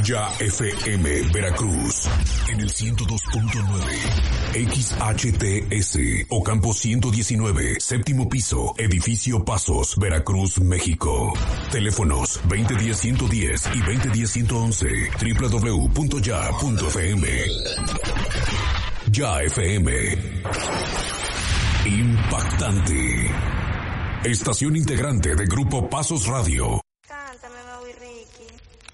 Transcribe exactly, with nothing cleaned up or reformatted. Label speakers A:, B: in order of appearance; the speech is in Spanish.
A: Ya F M Veracruz en el ciento dos punto nueve, X H T S Ocampo ciento diecinueve, séptimo piso, edificio Pasos, Veracruz, México. Teléfonos veinte diez ciento diez y veinte diez ciento once, doble u doble u doble u punto ya punto f m. Ya F M. Impactante. Estación integrante de Grupo Pasos Radio.